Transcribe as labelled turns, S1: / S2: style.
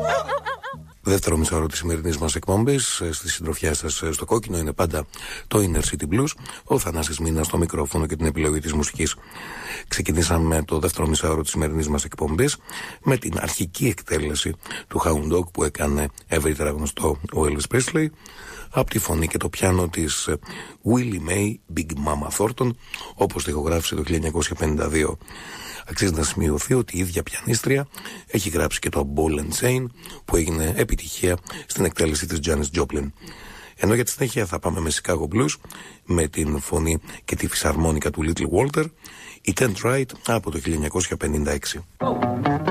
S1: Δεύτερο μισάωρο της σημερινής μας εκπομπής, στη συντροφιά σας στο κόκκινο, είναι πάντα το Inner City Blues. Ο Θανάσης Μήνας στο μικρόφωνο και την επιλογή της μουσικής. Ξεκινήσαμε το δεύτερο μισάωρο της σημερινής μας εκπομπής με την αρχική εκτέλεση του Hound Dog που έκανε ευρύτερα γνωστό ο Elvis Presley, από τη φωνή και το πιάνο της Willie Mae Big Mama Thornton, όπως το ηχογράφησε το 1952. Αξίζει να σημειωθεί ότι η ίδια πιανίστρια έχει γράψει και το Ball and Chain που έγινε επιτυχία στην εκτέλεση της Janis Joplin. Ενώ για τη συνέχεια θα πάμε με Chicago Blues με την φωνή και τη φυσαρμόνικα του Little Walter, η Tent Right από το 1956.